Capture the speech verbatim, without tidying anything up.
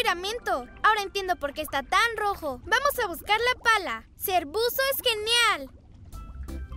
filamento. Ahora entiendo por qué está tan rojo. Vamos a buscar la pala. Ser buzo es genial.